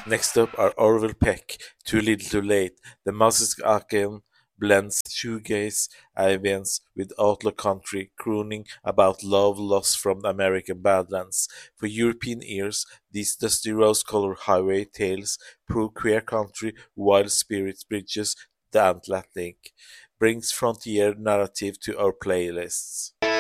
Next up are Orville Peck, Too Little Too Late. The Mazis blends shoegaze ambience with outlaw country, crooning about love lost from the American Badlands. For European ears, these dusty rose-colored highway tales prove queer country wild spirits bridges the Atlantic, brings frontier narrative to our playlists.